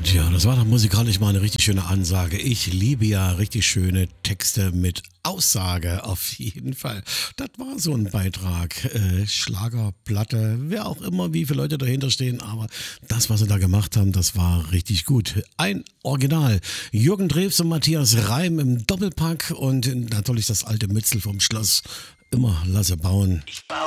Tja, das war doch musikalisch mal eine richtig schöne Ansage. Ich liebe ja richtig schöne Texte mit Aussage, auf jeden Fall. Das war so ein Beitrag. Schlagerplatte, wer auch immer, wie viele Leute dahinter stehen, aber das, was sie da gemacht haben, das war richtig gut. Ein Original. Jürgen Drews und Matthias Reim im Doppelpack und natürlich das alte Mützel vom Schloss. Immer lasse bauen.